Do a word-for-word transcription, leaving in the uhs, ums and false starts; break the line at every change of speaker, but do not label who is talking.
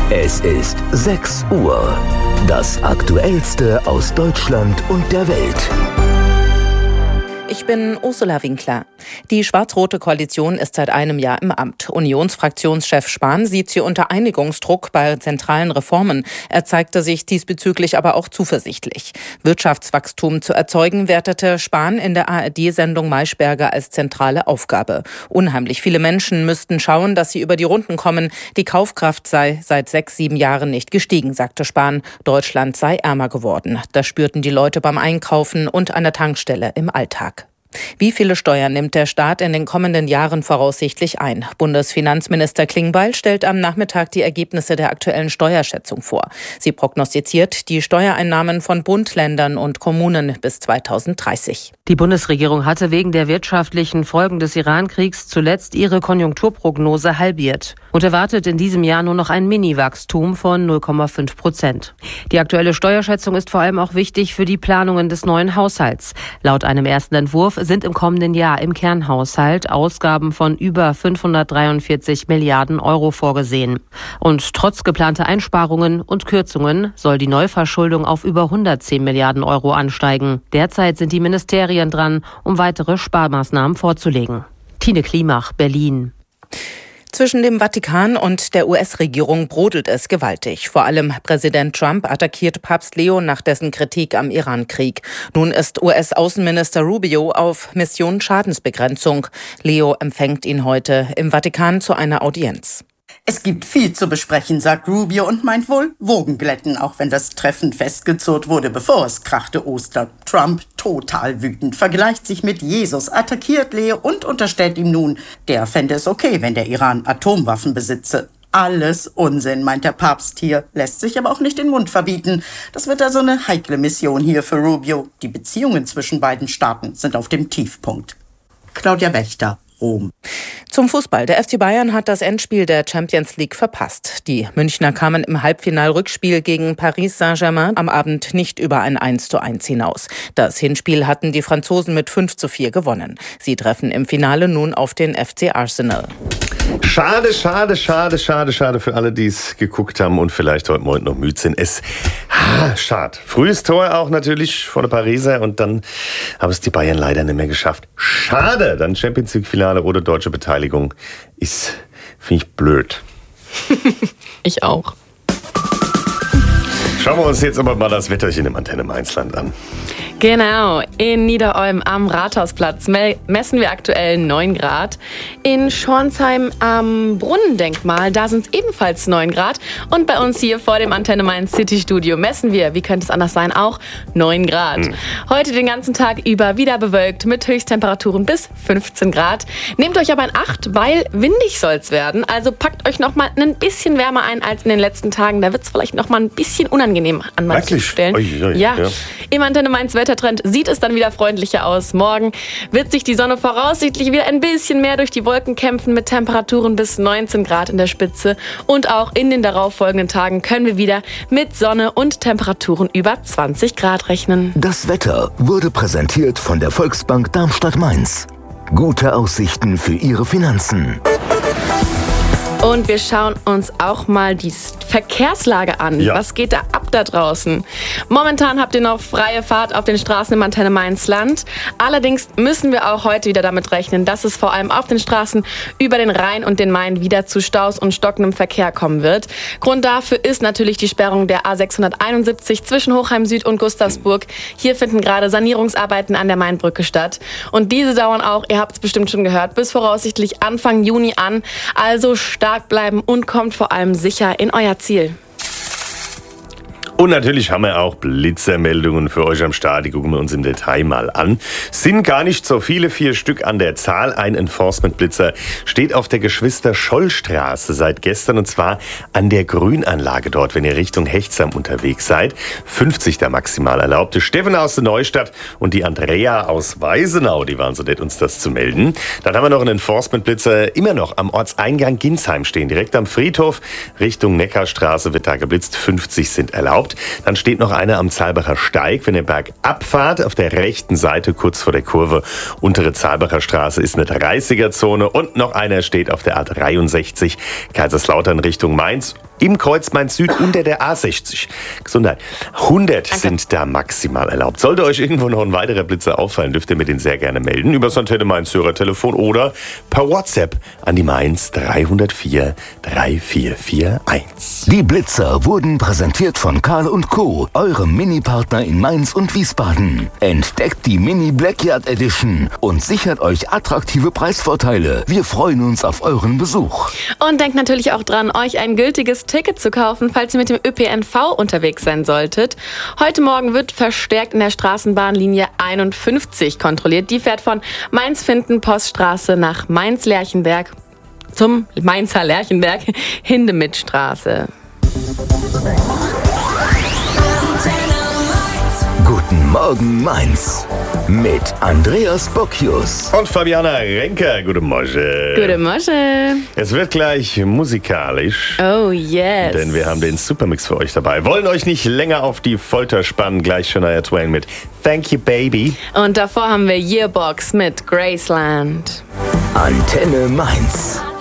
Es ist sechs Uhr. Das Aktuellste aus Deutschland und der Welt.
Ich bin Ursula Winkler. Die schwarz-rote Koalition ist seit einem Jahr im Amt. Unionsfraktionschef Spahn sieht sie unter Einigungsdruck bei zentralen Reformen. Er zeigte sich diesbezüglich aber auch zuversichtlich. Wirtschaftswachstum zu erzeugen, wertete Spahn in der A R D-Sendung Maischberger als zentrale Aufgabe. Unheimlich viele Menschen müssten schauen, dass sie über die Runden kommen. Die Kaufkraft sei seit sechs, sieben Jahren nicht gestiegen, sagte Spahn. Deutschland sei ärmer geworden. Das spürten die Leute beim Einkaufen und an der Tankstelle im Alltag. Wie viele Steuern nimmt der Staat in den kommenden Jahren voraussichtlich ein? Bundesfinanzminister Klingbeil stellt am Nachmittag die Ergebnisse der aktuellen Steuerschätzung vor. Sie prognostiziert die Steuereinnahmen von Bund, Ländern und Kommunen bis zweitausenddreißig.
Die Bundesregierung hatte wegen der wirtschaftlichen Folgen des Iran-Kriegs zuletzt ihre Konjunkturprognose halbiert und erwartet in diesem Jahr nur noch ein Mini-Wachstum von null Komma fünf Prozent. Die aktuelle Steuerschätzung ist vor allem auch wichtig für die Planungen des neuen Haushalts. Laut einem ersten Entwurf sind im kommenden Jahr im Kernhaushalt Ausgaben von über fünfhundertdreiundvierzig Milliarden Euro vorgesehen. Und trotz geplanter Einsparungen und Kürzungen soll die Neuverschuldung auf über hundertzehn Milliarden Euro ansteigen. Derzeit sind die Ministerien dran, um weitere Sparmaßnahmen vorzulegen. Tine Klimach, Berlin.
Zwischen dem Vatikan und der U S-Regierung brodelt es gewaltig. Vor allem Präsident Trump attackiert Papst Leo nach dessen Kritik am Iran-Krieg. Nun ist U S-Außenminister Rubio auf Mission Schadensbegrenzung. Leo empfängt ihn heute im Vatikan zu einer Audienz.
Es gibt viel zu besprechen, sagt Rubio und meint wohl Wogen glätten, auch wenn das Treffen festgezurrt wurde, bevor es krachte Ostern. Trump, total wütend, vergleicht sich mit Jesus, attackiert Leo und unterstellt ihm nun, der fände es okay, wenn der Iran Atomwaffen besitze. Alles Unsinn, meint der Papst hier, lässt sich aber auch nicht den Mund verbieten. Das wird also eine heikle Mission hier für Rubio. Die Beziehungen zwischen beiden Staaten sind auf dem Tiefpunkt. Claudia Wächter, Rom.
Zum Fußball. Der F C Bayern hat das Endspiel der Champions League verpasst. Die Münchner kamen im Halbfinal-Rückspiel gegen Paris Saint-Germain am Abend nicht über ein eins zu eins hinaus. Das Hinspiel hatten die Franzosen mit fünf zu vier gewonnen. Sie treffen im Finale nun auf den F C Arsenal.
Schade, schade, schade, schade, schade für alle, die es geguckt haben und vielleicht heute Morgen noch müde sind. Es, ah, schade. Frühes Tor auch natürlich vor der Pariser und dann haben es die Bayern leider nicht mehr geschafft. Schade, dann Champions League-Finale oder deutsche Beteiligung ist, finde ich, blöd.
Ich auch.
Schauen wir uns jetzt aber mal das Wetterchen im Antenne Mainzland an.
Genau, in Niederolm am Rathausplatz messen wir aktuell neun Grad. In Schornsheim am Brunnendenkmal, da sind es ebenfalls neun Grad. Und bei uns hier vor dem Antenne Mainz City Studio messen wir, wie könnte es anders sein, auch neun Grad. Mhm. Heute den ganzen Tag über wieder bewölkt mit Höchsttemperaturen bis fünfzehn Grad. Nehmt euch aber in Acht, weil windig soll es werden. Also packt euch noch mal ein bisschen wärmer ein als in den letzten Tagen. Da wird es vielleicht noch mal ein bisschen unangenehm an manchen Stellen. Ui, ui, ja. ja, im Antenne Mainz Wettertrend sieht es dann wieder freundlicher aus. Morgen wird sich die Sonne voraussichtlich wieder ein bisschen mehr durch die Wolken kämpfen mit Temperaturen bis neunzehn Grad in der Spitze. Und auch in den darauffolgenden Tagen können wir wieder mit Sonne und Temperaturen über zwanzig Grad rechnen.
Das Wetter wurde präsentiert von der Volksbank Darmstadt-Mainz. Gute Aussichten für Ihre Finanzen.
Und wir schauen uns auch mal die Verkehrslage an. Ja. Was geht da ab da draußen? Momentan habt ihr noch freie Fahrt auf den Straßen im Antenne Mainz-Land. Allerdings müssen wir auch heute wieder damit rechnen, dass es vor allem auf den Straßen über den Rhein und den Main wieder zu Staus und stockendem Verkehr kommen wird. Grund dafür ist natürlich die Sperrung der A sechshunderteinundsiebzig zwischen Hochheim Süd und Gustavsburg. Hier finden gerade Sanierungsarbeiten an der Mainbrücke statt. Und diese dauern auch, ihr habt es bestimmt schon gehört, bis voraussichtlich Anfang Juni an. Also stark bleiben und kommt vor allem sicher in euer Ziel.
Und natürlich haben wir auch Blitzermeldungen für euch am Start. Die gucken wir uns im Detail mal an. Sind gar nicht so viele, vier Stück an der Zahl. Ein Enforcement-Blitzer steht auf der Geschwister-Scholl-Straße seit gestern und zwar an der Grünanlage dort, wenn ihr Richtung Hechtsheim unterwegs seid. fünfzig der maximal erlaubte. Steffen aus der Neustadt und die Andrea aus Weisenau, die waren so nett, uns das zu melden. Dann haben wir noch einen Enforcement-Blitzer immer noch am Ortseingang Ginsheim stehen, direkt am Friedhof. Richtung Neckarstraße wird da geblitzt. fünfzig sind erlaubt. Dann steht noch einer am Zahlbacher Steig, wenn ihr bergabfahrt, auf der rechten Seite kurz vor der Kurve. Untere Zahlbacher Straße ist eine dreißiger Zone und noch einer steht auf der A dreiundsechzig Kaiserslautern Richtung Mainz im Kreuz Mainz Süd unter der A sechzig. Gesundheit. hundert
Danke.
sind da maximal erlaubt. Sollte euch irgendwo noch ein weiterer Blitzer auffallen, dürft ihr mir den sehr gerne melden. Über das Antenne Mainz Hörertelefon oder per WhatsApp an die Mainz drei null vier drei vier vier eins.
Die Blitzer wurden präsentiert von Karl und Co., eurem Mini-Partner in Mainz und Wiesbaden. Entdeckt die Mini Blackyard Edition und sichert euch attraktive Preisvorteile. Wir freuen uns auf euren Besuch.
Und denkt natürlich auch dran, euch ein gültiges Ticket zu kaufen, falls ihr mit dem Ö P N V unterwegs sein solltet. Heute Morgen wird verstärkt in der Straßenbahnlinie einundfünfzig kontrolliert. Die fährt von Mainz-Finden-Poststraße nach Mainz-Lerchenberg zum Mainzer Lerchenberg, Hindemithstraße.
Guten Morgen Mainz mit Andreas Bocchius.
Und Fabiana Renker. Guten Morgen.
Guten Morgen.
Es wird gleich musikalisch.
Oh yes.
Denn wir haben den Supermix für euch dabei. Wollen euch nicht länger auf die Folter spannen. Gleich Shania Twain mit Thank You Baby.
Und davor haben wir Yearbox mit Graceland.
Antenne Mainz.